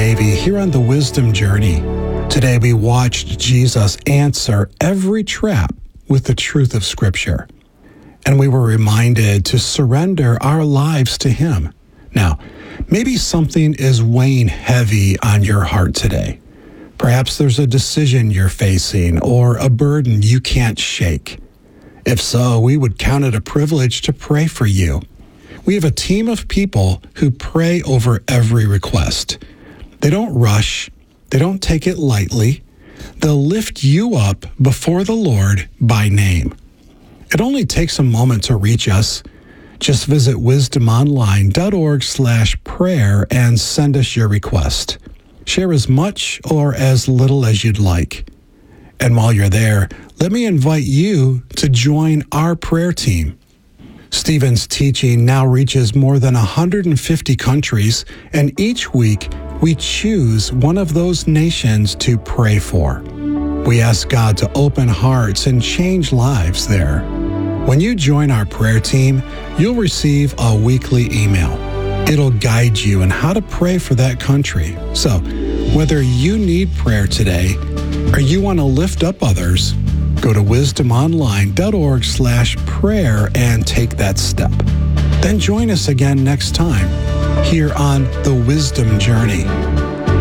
Davey here on the Wisdom Journey. Today we watched Jesus answer every trap with the truth of Scripture. And we were reminded to surrender our lives to Him. Now, maybe something is weighing heavy on your heart today. Perhaps there's a decision you're facing or a burden you can't shake. If so, we would count it a privilege to pray for you. We have a team of people who pray over every request. They don't rush. They don't take it lightly. They'll lift you up before the Lord by name. It only takes a moment to reach us. Just visit wisdomonline.org/prayer and send us your request. Share as much or as little as you'd like. And while you're there, let me invite you to join our prayer team. Stephen's teaching now reaches more than 150 countries, and each week we choose one of those nations to pray for. We ask God to open hearts and change lives there. When you join our prayer team, you'll receive a weekly email. It'll guide you in how to pray for that country. So, whether you need prayer today or you want to lift up others, go to wisdomonline.org/prayer and take that step. Then join us again next time here on The Wisdom Journey.